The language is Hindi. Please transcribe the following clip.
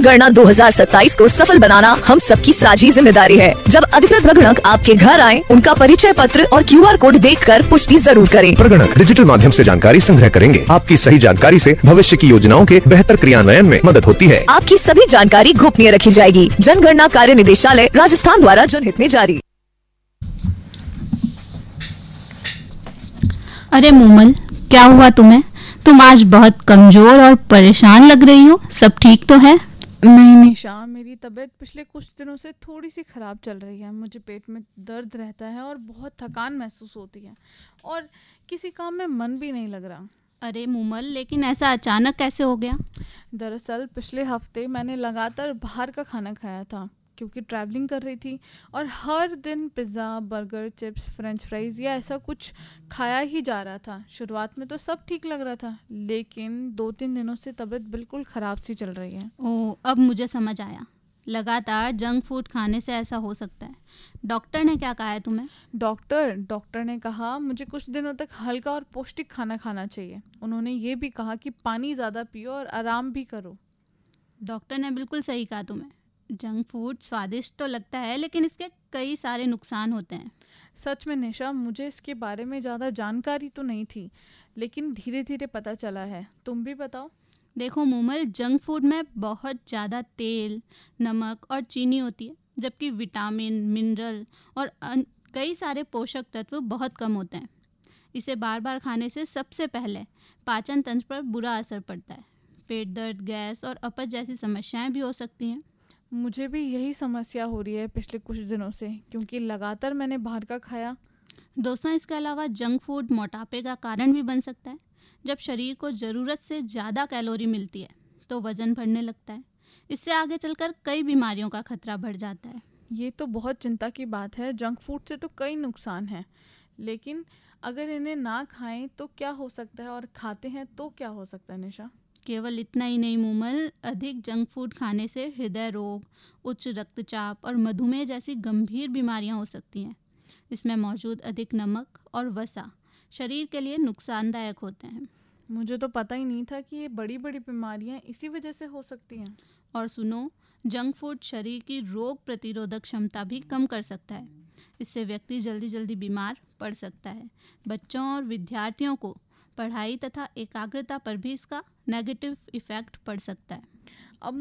जनगणना 2027 को सफल बनाना हम सबकी साझी जिम्मेदारी है। जब अधिकृत प्रगणक आपके घर आए, उनका परिचय पत्र और QR कोड देखकर पुष्टि जरूर करें। प्रगणक डिजिटल माध्यम से जानकारी संग्रह करेंगे। आपकी सही जानकारी से भविष्य की योजनाओं के बेहतर क्रियान्वयन में मदद होती है। आपकी सभी जानकारी गोपनीय रखी जाएगी। जनगणना कार्य निदेशालय राजस्थान द्वारा जनहित में जारी। अरे मूमल, क्या हुआ तुम्हें? तुम आज बहुत कमजोर और परेशान लग रही हो। सब ठीक तो है? नहीं निशा, मेरी तबीयत पिछले कुछ दिनों से थोड़ी सी ख़राब चल रही है। मुझे पेट में दर्द रहता है और बहुत थकान महसूस होती है और किसी काम में मन भी नहीं लग रहा। अरे मूमल, लेकिन ऐसा अचानक कैसे हो गया? दरअसल पिछले हफ्ते मैंने लगातार बाहर का खाना खाया था क्योंकि ट्रैवलिंग कर रही थी और हर दिन pizza, burger, chips, French fries या ऐसा कुछ खाया ही जा रहा था। शुरुआत में तो सब ठीक लग रहा था, लेकिन 2-3 दिनों से तबीयत बिल्कुल ख़राब सी चल रही है। ओह, अब मुझे समझ आया। लगातार जंक फूड खाने से ऐसा हो सकता है। डॉक्टर ने क्या कहा है तुम्हें? डॉक्टर ने कहा मुझे कुछ दिनों तक हल्का और पौष्टिक खाना खाना चाहिए। उन्होंने ये भी कहा कि पानी ज़्यादा पियो और आराम भी करो। डॉक्टर ने बिल्कुल सही कहा तुम्हें। जंक फूड स्वादिष्ट तो लगता है, लेकिन इसके कई सारे नुकसान होते हैं। सच में निशा, मुझे इसके बारे में ज़्यादा जानकारी तो नहीं थी, लेकिन धीरे धीरे पता चला है। तुम भी बताओ। देखो मूमल, जंक फूड में बहुत ज़्यादा तेल, नमक और चीनी होती है, जबकि विटामिन, मिनरल और कई सारे पोषक तत्व बहुत कम होते हैं। इसे बार बार खाने से सबसे पहले पाचन तंत्र पर बुरा असर पड़ता है। पेट दर्द, गैस और अपच जैसी समस्याएं भी हो सकती हैं। मुझे भी यही समस्या हो रही है पिछले कुछ दिनों से, क्योंकि लगातार मैंने बाहर का खाया। दोस्तों, इसके अलावा जंक फूड मोटापे का कारण भी बन सकता है। जब शरीर को ज़रूरत से ज़्यादा कैलोरी मिलती है तो वज़न बढ़ने लगता है। इससे आगे चलकर कई बीमारियों का खतरा बढ़ जाता है। ये तो बहुत चिंता की बात है। जंक फूड से तो कई नुकसान हैं, लेकिन अगर इन्हें ना खाएं तो क्या हो सकता है और खाते हैं तो क्या हो सकता है निशा? केवल इतना ही नहीं मूमल, अधिक जंक फूड खाने से हृदय रोग, उच्च रक्तचाप और मधुमेह जैसी गंभीर बीमारियां हो सकती हैं। इसमें मौजूद अधिक नमक और वसा शरीर के लिए नुकसानदायक होते हैं। मुझे तो पता ही नहीं था कि ये बड़ी बड़ी बीमारियां इसी वजह से हो सकती हैं। और सुनो, जंक फूड शरीर की रोग प्रतिरोधक क्षमता भी कम कर सकता है। इससे व्यक्ति जल्दी जल्दी बीमार पड़ सकता है। बच्चों और विद्यार्थियों को पढ़ाई तथा एकाग्रता पर भी इसका नेगेटिव इफ़ेक्ट पड़ सकता है। अब